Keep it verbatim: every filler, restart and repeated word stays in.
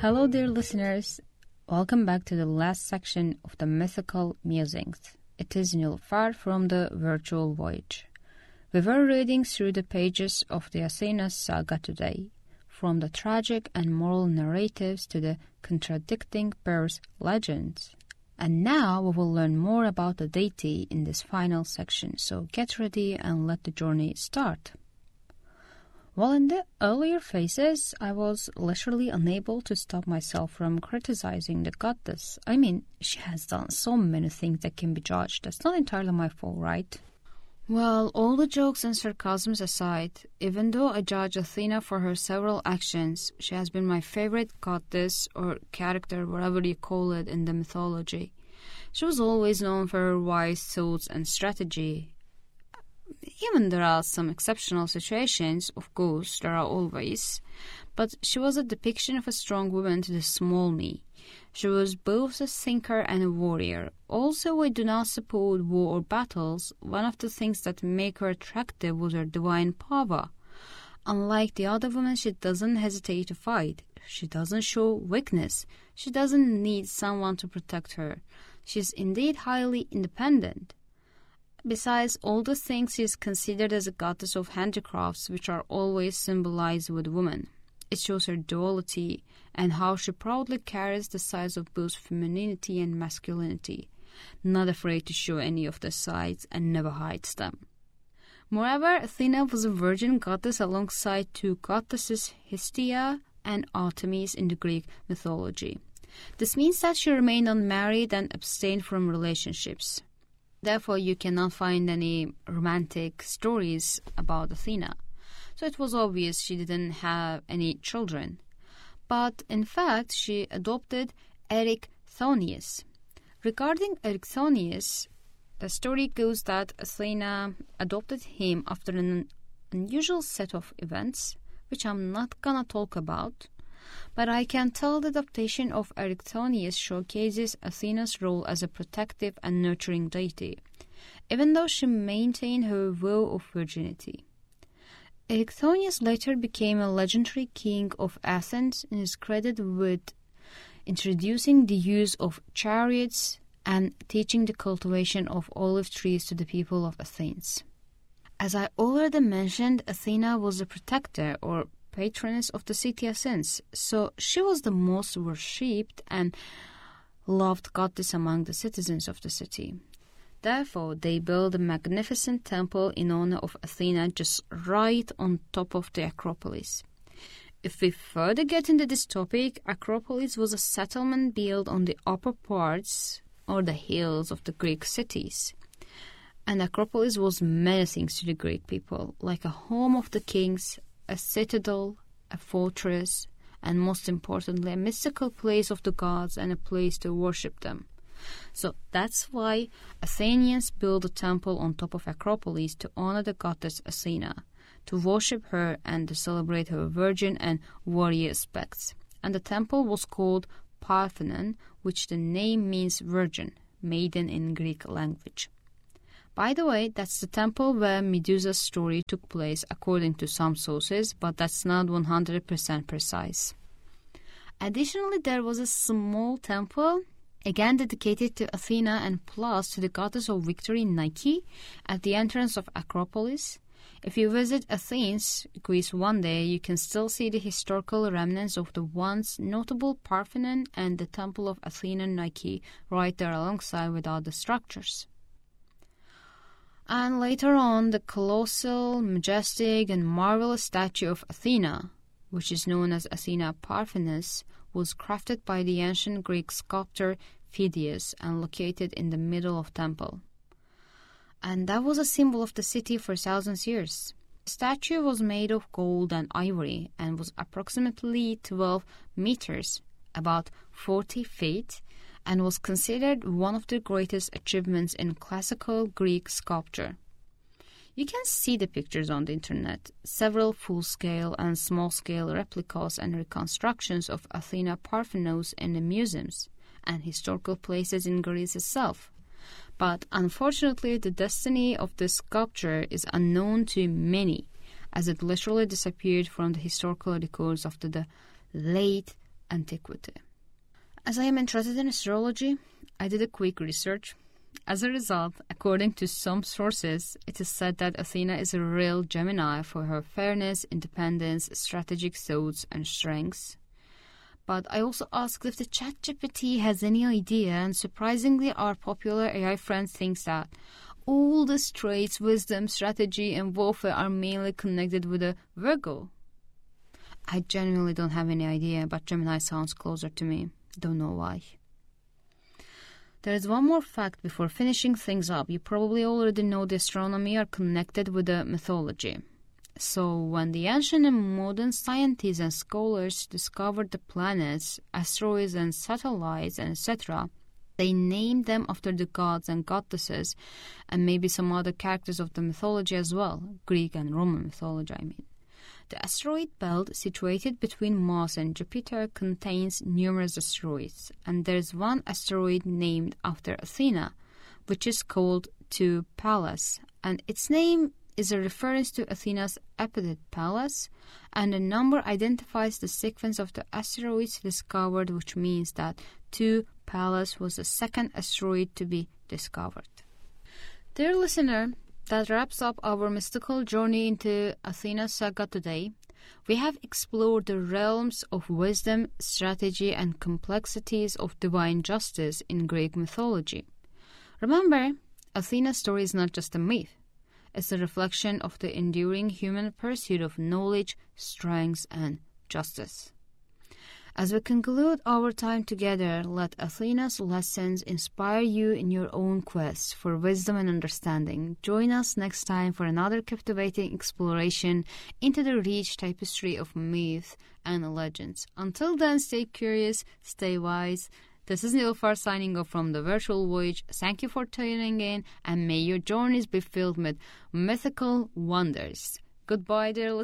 Hello, dear listeners. Welcome back to the last section of the mythical musings. It is Nilfar from the Virtual Voyage. We were reading through the pages of the Athena saga today, from the tragic and moral narratives to the contradicting Perse legends. And now we will learn more about the deity in this final section, so get ready and let the journey start. Well, in the earlier phases, I was literally unable to stop myself from criticizing the goddess. I mean, she has done so many things that can be judged. That's not entirely my fault, right? Well, all the jokes and sarcasms aside, even though I judge Athena for her several actions, she has been my favorite goddess or character, whatever you call it, in the mythology. She was always known for her wise thoughts and strategy. Even there are some exceptional situations, of course, there are always, but she was a depiction of a strong woman to the small me. She was both a thinker and a warrior. Also, I do not support war or battles. One of the things that make her attractive was her divine power. Unlike the other women, she doesn't hesitate to fight. She doesn't show weakness. She doesn't need someone to protect her. She is indeed highly independent. Besides all the things, she is considered as a goddess of handicrafts, which are always symbolized with women. It shows her duality and how she proudly carries the sides of both femininity and masculinity, not afraid to show any of the sides and never hides them. Moreover, Athena was a virgin goddess alongside two goddesses, Hestia and Artemis in the Greek mythology. This means that she remained unmarried and abstained from relationships. Therefore, you cannot find any romantic stories about Athena. So it was obvious she didn't have any children. But in fact, she adopted Erichthonius. Regarding Erichthonius, the story goes that Athena adopted him after an unusual set of events, which I'm not gonna talk about. But I can tell the adaptation of Erichthonius showcases Athena's role as a protective and nurturing deity, even though she maintained her vow of virginity. Erichthonius later became a legendary king of Athens and is credited with introducing the use of chariots and teaching the cultivation of olive trees to the people of Athens. As I already mentioned, Athena was a protector or patroness of the city Athens, so she was the most worshipped and loved goddess among the citizens of the city. Therefore, they built a magnificent temple in honor of Athena just right on top of the Acropolis. If we further get into this topic, Acropolis was a settlement built on the upper parts or the hills of the Greek cities. And Acropolis was many things to the Greek people, like a home of the kings, a citadel, a fortress, and most importantly, a mystical place of the gods and a place to worship them. So that's why Athenians built a temple on top of Acropolis to honor the goddess Athena, to worship her and to celebrate her virgin and warrior aspects. And the temple was called Parthenon, which the name means virgin, maiden in Greek language. By the way, that's the temple where Medusa's story took place according to some sources, but that's not one hundred percent precise. Additionally, there was a small temple, again dedicated to Athena and plus to the goddess of victory Nike, at the entrance of Acropolis. If you visit Athens, Greece one day, you can still see the historical remnants of the once notable Parthenon and the temple of Athena Nike right there alongside with other structures. And later on, the colossal, majestic, and marvelous statue of Athena, which is known as Athena Parthenos, was crafted by the ancient Greek sculptor Phidias and located in the middle of the temple. And that was a symbol of the city for thousands of years. The statue was made of gold and ivory and was approximately twelve meters, about forty feet, and was considered one of the greatest achievements in classical Greek sculpture. You can see the pictures on the internet, several full-scale and small-scale replicas and reconstructions of Athena Parthenos in the museums and historical places in Greece itself. But unfortunately, the destiny of this sculpture is unknown to many, as it literally disappeared from the historical records after the late antiquity. As I am interested in astrology, I did a quick research. As a result, according to some sources, it is said that Athena is a real Gemini for her fairness, independence, strategic thoughts, and strengths. But I also asked if the ChatGPT has any idea, and surprisingly, our popular A I friend thinks that all the traits, wisdom, strategy, and warfare are mainly connected with a Virgo. I genuinely don't have any idea, but Gemini sounds closer to me. Don't know why. There is one more fact before finishing things up. You probably already know the astronomy are connected with the mythology. So when the ancient and modern scientists and scholars discovered the planets, asteroids and satellites and et cetera, they named them after the gods and goddesses and maybe some other characters of the mythology as well, Greek and Roman mythology, I mean. The asteroid belt situated between Mars and Jupiter contains numerous asteroids, and there is one asteroid named after Athena, which is called To Pallas, and its name is a reference to Athena's epithet Pallas, and the number identifies the sequence of the asteroids discovered, which means that To Pallas was the second asteroid to be discovered. Dear listener, that wraps up our mystical journey into Athena's saga today. We have explored the realms of wisdom, strategy, and complexities of divine justice in Greek mythology. Remember, Athena's story is not just a myth. It's a reflection of the enduring human pursuit of knowledge, strength, and justice. As we conclude our time together, let Athena's lessons inspire you in your own quest for wisdom and understanding. Join us next time for another captivating exploration into the rich tapestry of myth and legends. Until then, stay curious, stay wise. This is Nilüfer signing off from the Virtual Voyage. Thank you for tuning in, and may your journeys be filled with mythical wonders. Goodbye, dear listeners.